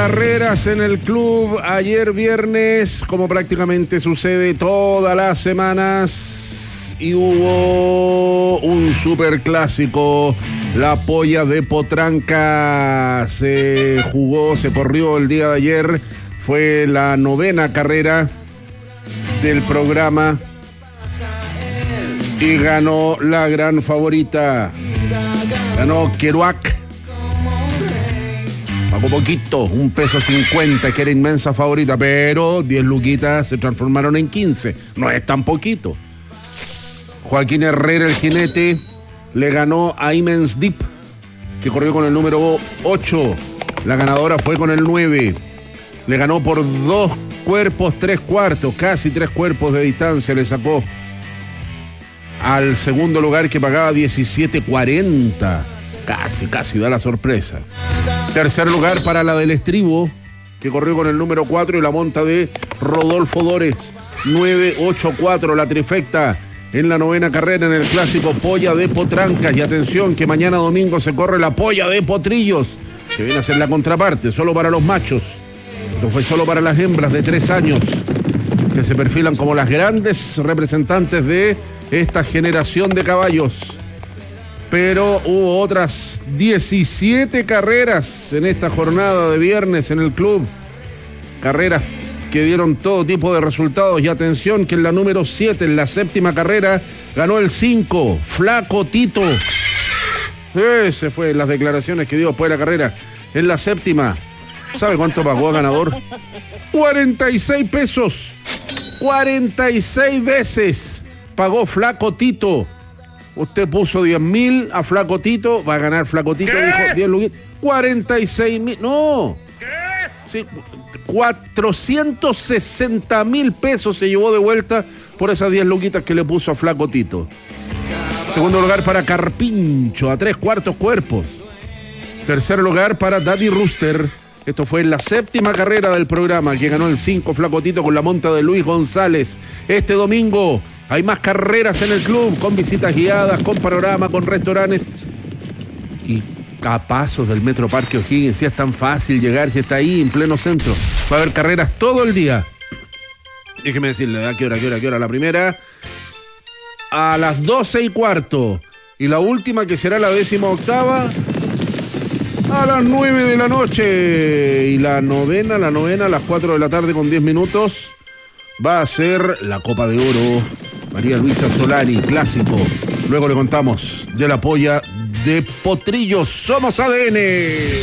carreras en el club ayer viernes, como prácticamente sucede todas las semanas, y hubo un superclásico. La Polla de Potranca se corrió el día de ayer. Fue la 9ª carrera del programa y ganó la gran favorita. Ganó Kerouac. Pagó poquito, $1.50, que era inmensa favorita, pero 10 luquitas se transformaron en 15. No es tan poquito. Joaquín Herrera, el jinete, le ganó a Immense Deep, que corrió con el número 8. La ganadora fue con el 9. Le ganó por 2 cuerpos, 3 cuartos, casi 3 cuerpos de distancia. Le sacó al segundo lugar, que pagaba $17.40. Casi da la sorpresa. Tercer lugar para la del Estribo, que corrió con el número 4 y la monta de Rodolfo Dores. 984, la trifecta en la 9ª carrera en el clásico Polla de Potrancas. Y atención, que mañana domingo se corre la Polla de Potrillos, que viene a ser la contraparte, solo para los machos. Esto fue solo para las hembras de 3 años, que se perfilan como las grandes representantes de esta generación de caballos. Pero hubo otras 17 carreras en esta jornada de viernes en el club. Carreras que dieron todo tipo de resultados. Y atención, que en la número 7, en la 7ª carrera, ganó el 5, Flaco Tito. Ese fue las declaraciones que dio después de la carrera. En la 7ª, ¿sabe cuánto pagó a ganador? 46 pesos. 46 veces pagó Flaco Tito. Usted puso 10.000 a Flaco Tito, va a ganar Flaco Tito, dijo 10 luquitas. 46.000, no. Sí, 460.000 pesos se llevó de vuelta por esas 10 luquitas que le puso a Flaco Tito. Segundo lugar para Carpincho, a 3 cuartos cuerpos. Tercer lugar para Daddy Rooster. Esto fue en la 7ª carrera del programa, que ganó el 5 Flaco Tito con la monta de Luis González. Este domingo hay más carreras en el club, con visitas guiadas, con panorama, con restaurantes y a pasos del Metro Parque O'Higgins. Si es tan fácil llegar, si está ahí en pleno centro. Va a haber carreras todo el día. Déjeme decirle, ¿a qué hora? La primera a las 12:15 y la última, que será la 18ª, a las 9 de la noche. Y la novena a las 4 de la tarde con 10 minutos va a ser la Copa de Oro María Luisa Solari, clásico. Luego le contamos de la Polla de Potrillos. Somos ADN.